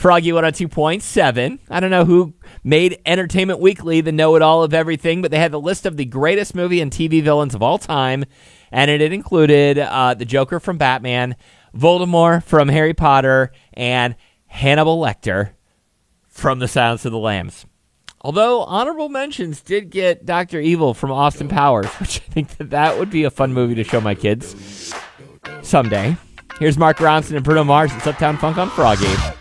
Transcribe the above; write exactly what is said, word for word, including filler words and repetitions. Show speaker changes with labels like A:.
A: Froggy one oh two point seven. I don't know who made Entertainment Weekly the know-it-all of everything, but they had the list of the greatest movie and T V villains of all time, and it included uh, the Joker from Batman, Voldemort from Harry Potter, and Hannibal Lecter from The Silence of the Lambs. Although honorable mentions did get Doctor Evil from Austin Powers, which I think that that would be a fun movie to show my kids someday. Here's Mark Ronson and Bruno Mars. It's Uptown Funk on Froggy.